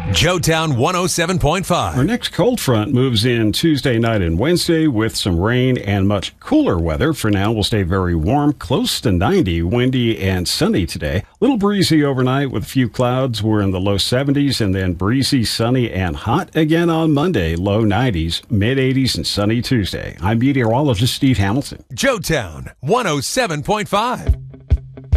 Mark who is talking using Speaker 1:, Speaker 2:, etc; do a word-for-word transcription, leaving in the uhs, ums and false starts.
Speaker 1: Joetown one oh seven point five.
Speaker 2: Our next cold front moves in Tuesday night and Wednesday with some rain and much cooler weather. For now, we'll stay very warm, close to ninety, windy and sunny today. Little breezy overnight with a few clouds. We're in the low seventies, and then breezy, sunny, and hot again on Monday, low nineties, mid eighties, and sunny Tuesday. I'm meteorologist Steve Hamilton.
Speaker 1: Joetown one oh seven point five.